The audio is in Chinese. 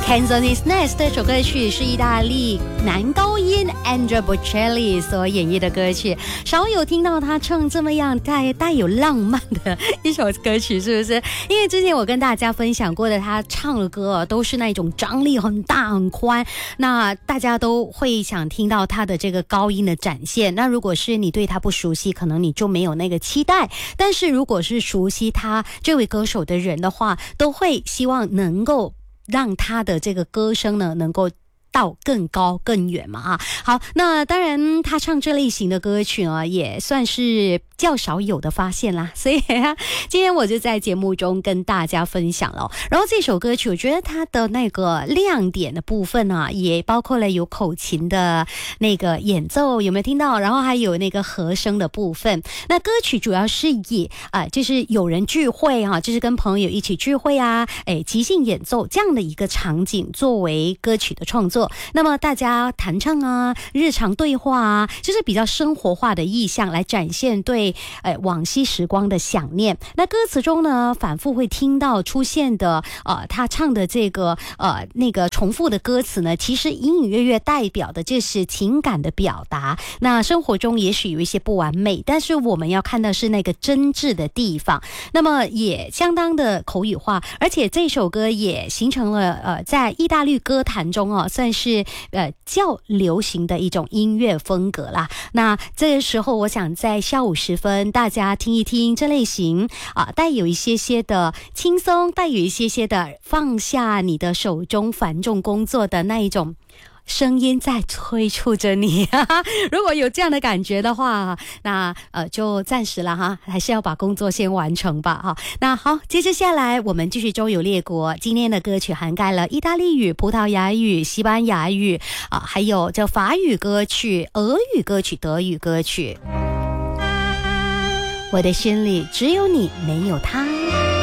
Canzoni's Nest 这首歌曲是意大利男高音 Andrea Bocelli 所演绎的歌曲，少有听到他唱这么样带有浪漫的一首歌曲，是不是？因为之前我跟大家分享过的，他唱的歌都是那种张力很大很宽，那大家都会想听到他的这个高音的展现。那如果是你对他不熟悉，可能你就没有那个期待，但是如果是熟悉他这位歌手的人的话，都会希望能够让他的这个歌声呢能够到更高更远嘛啊。好，那当然他唱这类型的歌曲呢也算是较少有的发现啦，所以今天我就在节目中跟大家分享了。然后这首歌曲我觉得它的那个亮点的部分啊，也包括了有口琴的那个演奏，有没有听到？然后还有那个和声的部分。那歌曲主要是以就是有人聚会啊，就是跟朋友一起聚会啊，即兴演奏这样的一个场景作为歌曲的创作。那么大家弹唱啊，日常对话啊，就是比较生活化的意象来展现对往昔时光的想念。那歌词中呢反复会听到出现的他唱的这个那个重复的歌词呢，其实隐隐约约代表的就是情感的表达。那生活中也许有一些不完美，但是我们要看的是那个真挚的地方，那么也相当的口语化，而且这首歌也形成了在意大利歌坛中算是较流行的一种音乐风格啦。那这个时候我想在下午时分大家听一听这类型带有一些些的轻松，带有一些些的放下你的手中繁重工作的那一种声音在催促着你如果有这样的感觉的话，那就暂时了哈，还是要把工作先完成吧哈。那好，接着下来我们继续周游列国。今天的歌曲涵盖了意大利语、葡萄牙语、西班牙语还有这法语歌曲、俄语歌曲、德语歌曲。我的心里只有你，没有他。